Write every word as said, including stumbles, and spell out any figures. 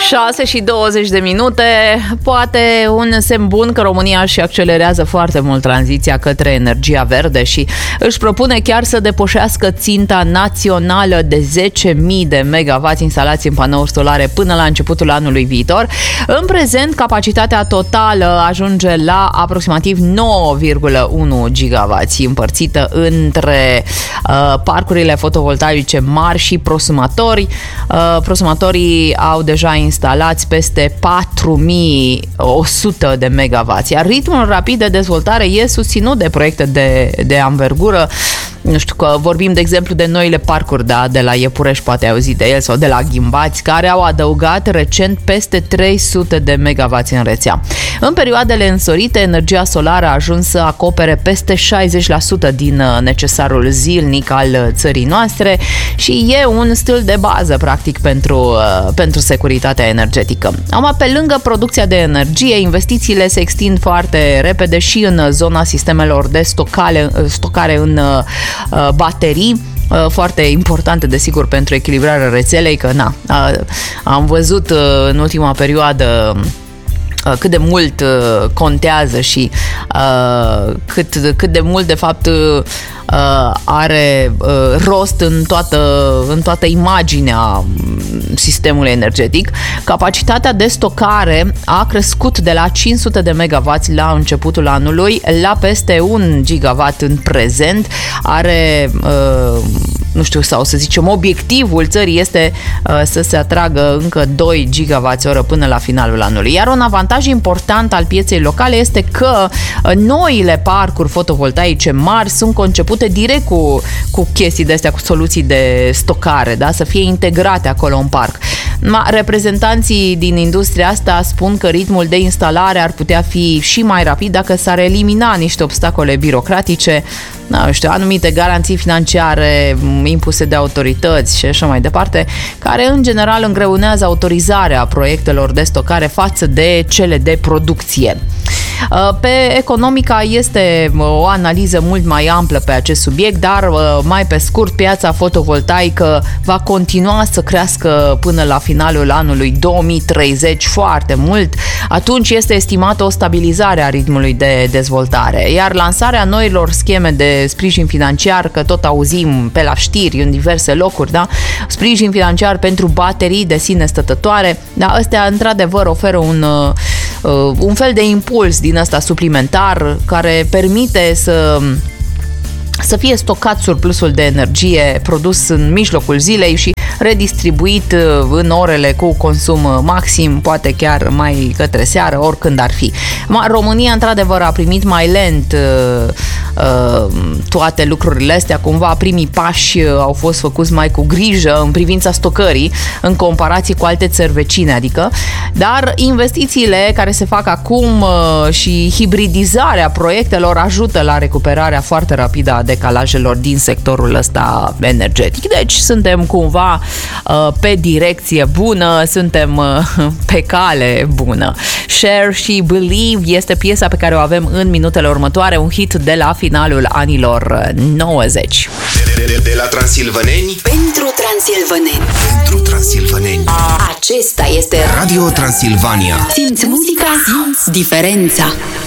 șase și douăzeci de minute, poate un semn bun că România își accelerează foarte mult tranziția către energia verde și își propune chiar să depășească ținta națională de zece mii de megawatts instalați în panouri solare până la începutul anului viitor. În prezent, capacitatea totală ajunge la aproximativ nouă virgulă unu gigawatts, împărțită între uh, parcurile fotovoltaice mari și prosumatori. Uh, prosumatorii au deja instalați peste patru mii o sută de megawatts, iar ritmul rapid de dezvoltare e susținut de proiecte de, de anvergură. Nu știu, că vorbim de exemplu de noile parcuri, da, de la Iepureș, poate ai auzit de el, sau de la Ghimbați, care au adăugat recent peste trei sute de megawatts în rețea. În perioadele însorite, energia solară a ajuns să acopere peste șaizeci la sută din necesarul zilnic al țării noastre și e un stil de bază, practic, pentru, pentru securitatea energetică. Acum, pe lângă producția de energie, investițiile se extind foarte repede și în zona sistemelor de stocare, stocare în baterii, foarte importante, desigur, pentru echilibrarea rețelei, că na, am văzut în ultima perioadă cât de mult contează și cât, cât de mult, de fapt, are rost în toată, în toată imaginea sistemului energetic. Capacitatea de stocare a crescut de la cinci sute de megawatts la începutul anului la peste un gigawatt în prezent. Are, nu știu, sau să zicem, obiectivul țării este să se atragă încă doi gigawatts oră până la finalul anului. Iar un avantaj important al pieței locale este că noile parcuri fotovoltaice mari sunt concepute direct cu, cu chestii de astea, cu soluții de stocare, da? Să fie integrate acolo în parc. Ma, reprezentanții din industria asta spun că ritmul de instalare ar putea fi și mai rapid dacă s-ar elimina niște obstacole birocratice, nu știu, anumite garanții financiare impuse de autorități și așa mai departe, care în general îngreunează autorizarea proiectelor de stocare față de cele de producție. Pe Economica este o analiză mult mai amplă pe acest subiect, dar mai pe scurt, piața fotovoltaică va continua să crească până la finalul anului două mii treizeci foarte mult. Atunci este estimată o stabilizare a ritmului de dezvoltare, iar lansarea noilor scheme de sprijin financiar, că tot auzim pe la știri în diverse locuri, da? Sprijin financiar pentru baterii de sine stătătoare, da? Astea într-adevăr oferă un, uh, un fel de impuls din ăsta suplimentar care permite să să fie stocat surplusul de energie produs în mijlocul zilei și redistribuit în orele cu consum maxim, poate chiar mai către seară, oricând ar fi. România, într-adevăr, a primit mai lent uh, uh, toate lucrurile astea, cumva primii pași au fost făcuți mai cu grijă în privința stocării, în comparație cu alte țări vecine, adică, dar investițiile care se fac acum uh, și hibridizarea proiectelor ajută la recuperarea foarte rapidă a decalajelor din sectorul ăsta energetic. Deci suntem cumva uh, pe direcție bună, suntem uh, pe cale bună. Share și Believe este piesa pe care o avem în minutele următoare, un hit de la finalul anilor nouăzeci. De, de, de la transilvaneni pentru transilvaneni. Pentru transilvaneni. Acesta este Radio Transilvania. Simți muzica, simți diferența.